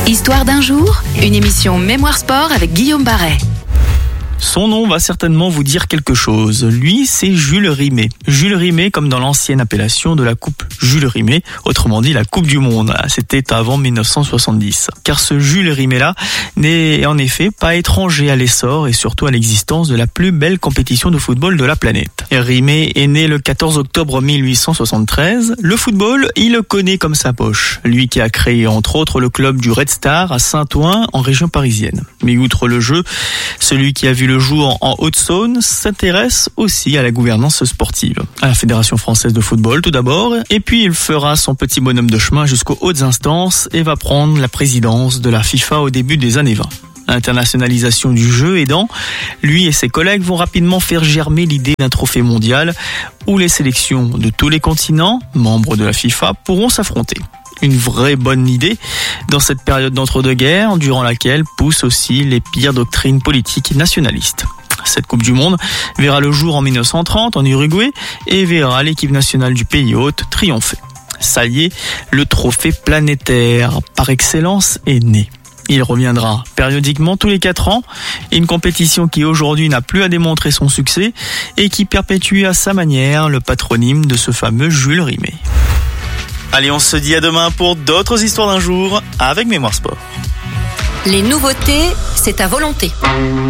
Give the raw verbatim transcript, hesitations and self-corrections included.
Histoire d'un jour, une émission Mémoire Sport avec Guillaume Barret. Son nom va certainement vous dire quelque chose. Lui, c'est Jules Rimet. Jules Rimet, comme dans l'ancienne appellation de la Coupe Jules Rimet, autrement dit la Coupe du Monde. C'était avant mille neuf cent soixante-dix. Car ce Jules Rimet-là n'est en effet pas étranger à l'essor et surtout à l'existence de la plus belle compétition de football de la planète. Rimet est né le quatorze octobre mille huit cent soixante-treize. Le football, il le connaît comme sa poche. Lui qui a créé entre autres le club du Red Star à Saint-Ouen en région parisienne. Mais outre le jeu, celui qui a vu le jour en Haute-Saône s'intéresse aussi à la gouvernance sportive, à la Fédération française de football tout d'abord, et puis il fera son petit bonhomme de chemin jusqu'aux hautes instances et va prendre la présidence de la FIFA au début des années vingt. L'internationalisation du jeu aidant, lui et ses collègues vont rapidement faire germer l'idée d'un trophée mondial où les sélections de tous les continents, membres de la FIFA, pourront s'affronter. Une vraie bonne idée dans cette période d'entre-deux-guerres, durant laquelle poussent aussi les pires doctrines politiques nationalistes. Cette Coupe du Monde verra le jour en mille neuf cent trente en Uruguay et verra l'équipe nationale du pays hôte triompher. Ça y est, le trophée planétaire par excellence est né. Il reviendra périodiquement tous les quatre ans, une compétition qui aujourd'hui n'a plus à démontrer son succès et qui perpétue à sa manière le patronyme de ce fameux Jules Rimet. Allez, on se dit à demain pour d'autres histoires d'un jour avec Mémoire Sport. Les nouveautés, c'est à volonté.